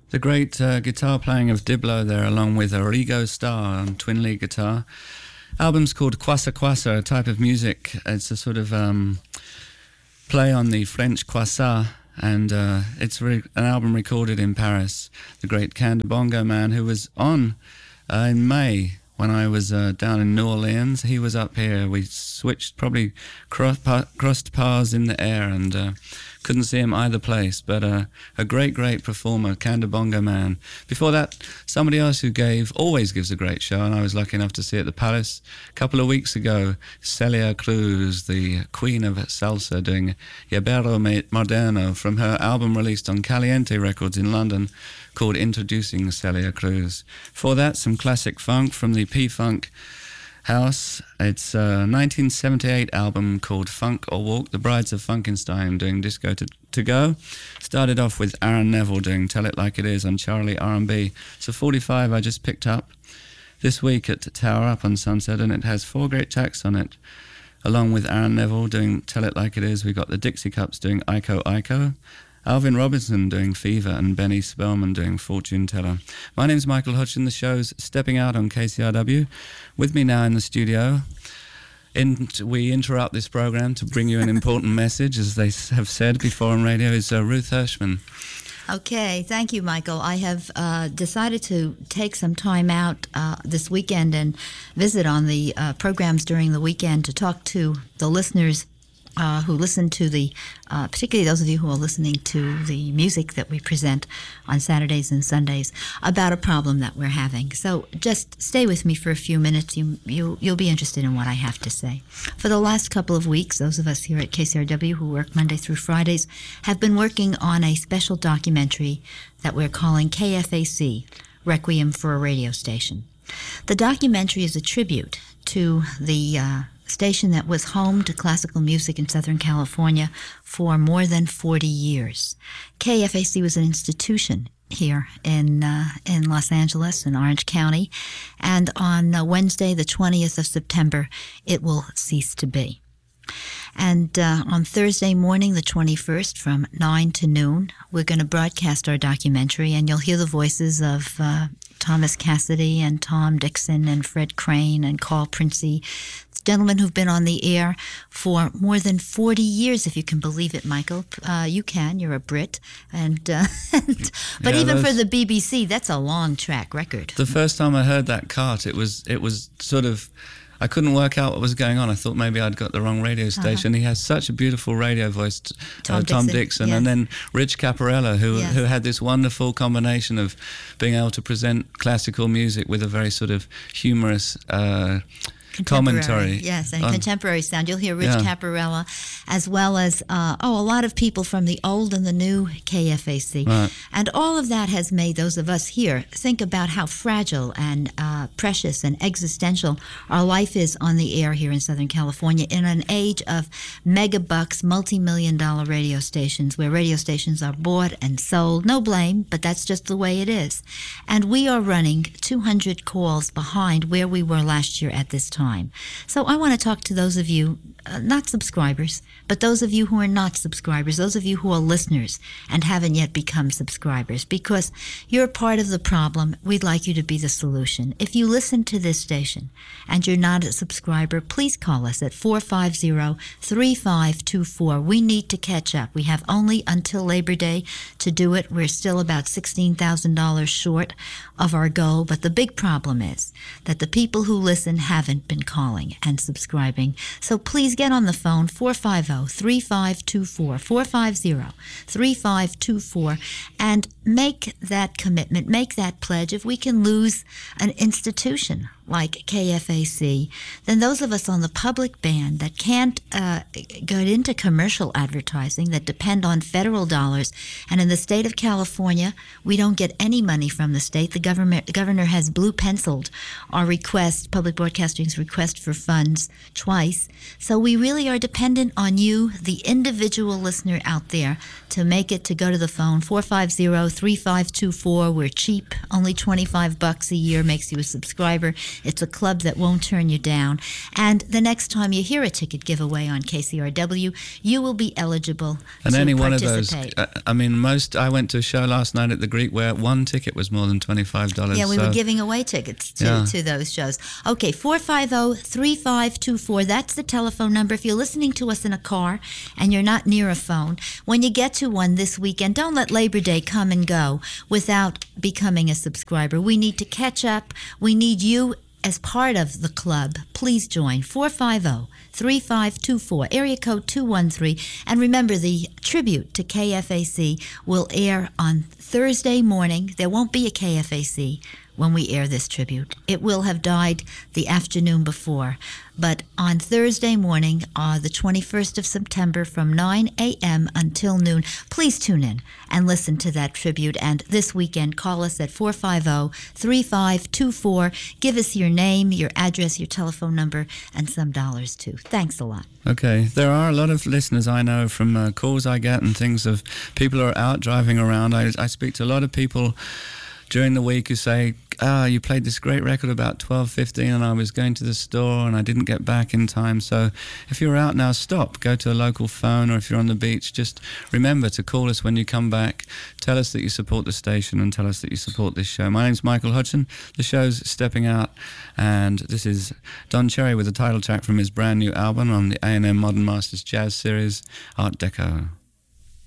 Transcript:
The great guitar playing of Diblo there, along with Arrigo Starr on twin lead guitar. Album's called Kwassa Kwassa, a type of music. It's a sort of play on the French Kwassa, and it's an album recorded in Paris. The great Kanda Bongo Man, who was on in May when I was down in New Orleans. He was up here. We switched, probably crossed paths in the air, and couldn't see him either place, but a great performer, Kanda Bongo Man. Before that, somebody else who always gives a great show, and I was lucky enough to see at the Palace a couple of weeks ago, Celia Cruz, the queen of salsa, doing Yabero Moderno from her album released on Caliente Records in London called Introducing Celia Cruz. Before that, some classic funk from the P-Funk House. It's a 1978 album called Funk or Walk, the Brides of Funkenstein doing Disco to Go. Started off with Aaron Neville doing Tell It Like It Is on Charlie R&B. It's a 45 I just picked up this week at Tower Up on Sunset, and it has 4 great tracks on it. Along with Aaron Neville doing Tell It Like It Is, we got the Dixie Cups doing Iko Iko, Alvin Robinson doing Fever, and Benny Spellman doing Fortune Teller. My name's Michael Hutchin. The show's Stepping Out on KCRW. With me now in the studio, we interrupt this program to bring you an important message, as they have said before on radio, is Ruth Hirschman. Okay, thank you, Michael. I have decided to take some time out this weekend and visit on the programs during the weekend to talk to the listeners who listen to particularly those of you who are listening to the music that we present on Saturdays and Sundays, about a problem that we're having. So just stay with me for a few minutes. You'll be interested in what I have to say. For the last couple of weeks, those of us here at KCRW who work Monday through Fridays have been working on a special documentary that we're calling KFAC, Requiem for a Radio Station. The documentary is a tribute to the station that was home to classical music in Southern California for more than 40 years. KFAC was an institution here in Los Angeles, in Orange County, and on Wednesday, the 20th of September, it will cease to be. And on Thursday morning, the 21st, from 9 to noon, we're going to broadcast our documentary, and you'll hear the voices of Thomas Cassidy and Tom Dixon and Fred Crane and Carl Princey, gentlemen who've been on the air for more than 40 years, if you can believe it, Michael. You can. You're a Brit. But yeah, even for the BBC, that's a long track record. The first time I heard that cart, it was sort of, I couldn't work out what was going on. I thought maybe I'd got the wrong radio station. He has such a beautiful radio voice, Tom Dixon, yes. And then Rich Caparella, who had this wonderful combination of being able to present classical music with a very sort of humorous commentary. Yes, and contemporary sound. You'll hear Rich Caparella, as well as a lot of people from the old and the new KFAC. Right. And all of that has made those of us here think about how fragile and precious and existential our life is on the air here in Southern California in an age of megabucks, multi-million-dollar radio stations, where radio stations are bought and sold. No blame, but that's just the way it is. And we are running 200 calls behind where we were last year at this time. So I want to talk to those of you, not subscribers, but those of you who are not subscribers, those of you who are listeners and haven't yet become subscribers, because you're part of the problem. We'd like you to be the solution. If you listen to this station and you're not a subscriber, please call us at 450-3524. We need to catch up. We have only until Labor Day to do it. We're still about $16,000 short of our goal, but the big problem is that the people who listen haven't been calling and subscribing. So please get on the phone, 450-3524, 450-3524, and make that commitment, make that pledge. If we can lose an institution like KFAC, then those of us on the public band that can't get into commercial advertising, that depend on federal dollars, and in the state of California, we don't get any money from the state. The governor has blue penciled our request, Public Broadcasting's request for funds, twice. So we really are dependent on you, the individual listener out there, to make it, to go to the phone, 450-3524. We're cheap, only $25 a year makes you a subscriber. It's a club that won't turn you down. And the next time you hear a ticket giveaway on KCRW, you will be eligible and to any one participate. of those, I mean, I went to a show last night at the Greek where one ticket was more than $25. Yeah, we were giving away tickets to those shows. Okay, 450-3524. That's the telephone number. If you're listening to us in a car and you're not near a phone, when you get to one this weekend, don't let Labor Day come and go without becoming a subscriber. We need to catch up. We need you as part of the club. Please join 450-3524, area code 213. And remember, the tribute to KFAC will air on Thursday morning. There won't be a KFAC when we air this tribute. It will have died the afternoon before. But on Thursday morning, the 21st of September, from 9 a.m. until noon, please tune in and listen to that tribute. And this weekend, call us at 450-3524. Give us your name, your address, your telephone number, and some dollars, too. Thanks a lot. Okay. There are a lot of listeners I know from calls I get and things of people who are out driving around. I speak to a lot of people during the week who say, you played this great record about 12:15 and I was going to the store and I didn't get back in time. So if you're out now, stop, go to a local phone, or if you're on the beach, just remember to call us when you come back. Tell us that you support the station and tell us that you support this show. My name's Michael Hudson. The show's Stepping Out, and this is Don Cherry with the title track from his brand new album on the A&M Modern Masters Jazz Series, Art Deco.